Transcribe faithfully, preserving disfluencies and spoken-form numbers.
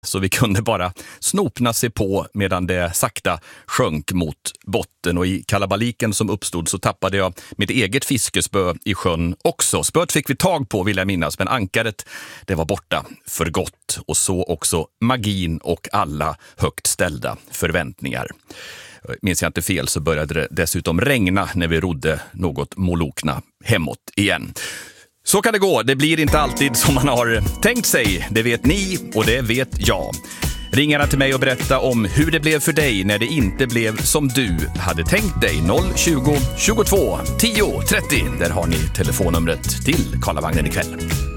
Så vi kunde bara snopna sig på medan det sakta sjönk mot botten. Och i kalabaliken som uppstod så tappade jag mitt eget fiskespö i sjön också. Spöet fick vi tag på, vill jag minnas, men ankaret det var borta för gott. Och så också magin och alla högt ställda förväntningar. Minns jag inte fel så började det dessutom regna när vi rodde något molokna hemåt igen. Så kan det gå, det blir inte alltid som man har tänkt sig. Det vet ni och det vet jag. Ring gärna till mig och berätta om hur det blev för dig när det inte blev som du hade tänkt dig. noll tjugo tjugotvå tio trettio, där har ni telefonnumret till Karlavagnen ikväll.